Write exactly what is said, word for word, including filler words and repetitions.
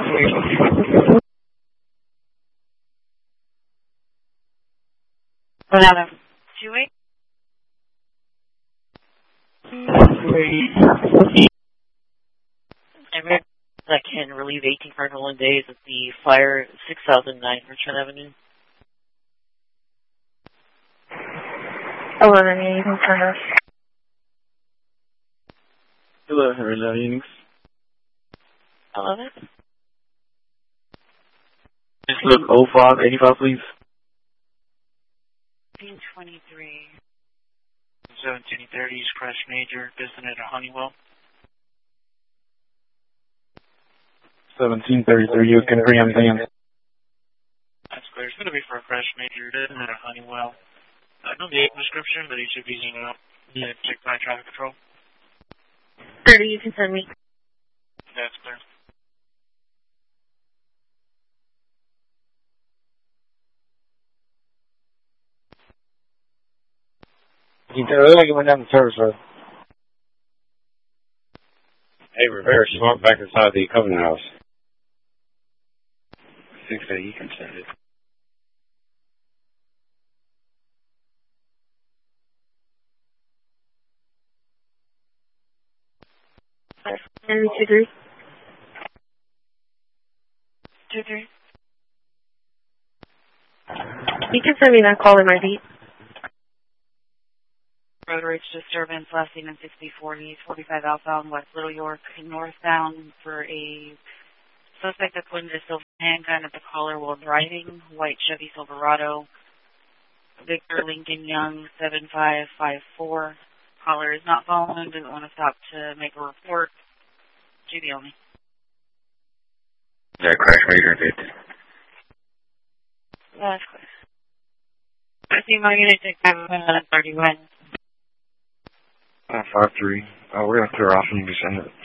Banana. Two eight. Every that can relieve eighteen Cardinal days at the fire six thousand nine Richmond Avenue. eleven, yeah, you can turn us. Hello, hello, Unix. eleven? Just look oh five eighty-five, please. fifteen twenty-three. seventeen thirties, crash major, piston at a Honeywell. seventeen thirty-three, you can agree on Dan. That's clear. It's going to be for a crash major, piston at a Honeywell. I don't need a prescription, but he should be using it. Yeah, check by traffic control. thirty, you can send me. That's clear. You look like it went down the service road. Hey, Rivera, she walked back inside the Covenant House. six eight, you can send it. Henry, two three. Two three. You can send me that call in my beat. Road rage disturbance last seen in sixty forty, forty-five outbound West Little York, northbound for a suspect that pointed a silver handgun at the caller while driving, white Chevy Silverado, Victor Lincoln Young, seven five five four. Caller is not following, doesn't want to stop to make a report. G B only. Yeah, crash major did. That's clear. I see my unit take five minutes thirty-one. Uh, five three. Uh, we're going to clear off and you can send it.